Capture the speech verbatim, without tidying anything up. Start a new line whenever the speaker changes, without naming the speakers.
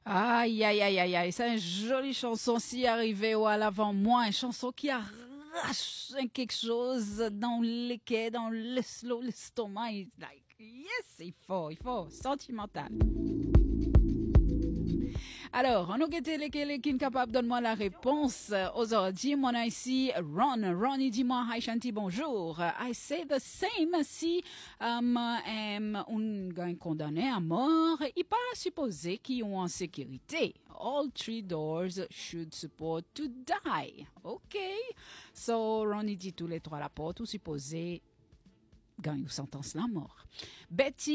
Aïe, aïe, aïe, aïe, aïe. C'est une jolie chanson si arrivée ou à l'avant moi. Une chanson qui arrache quelque chose dans les quais, dans l'eslo- l'estomac. It's like, yes, il faut, il faut. Sentimental. Alors, on a guetté lesquels qui est capable de donner-moi la réponse. Aujourd'hui, mon ici, Ron. Ron, il dit moi, hi Shanti, bonjour. I say the same si um, um, un gars condamné à mort, il pas supposé qu'ils sont en sécurité. All three doors should support to die. OK. So, Ron, il dit tous les trois la porte, ou supposé gagne une sentence la mort. Betty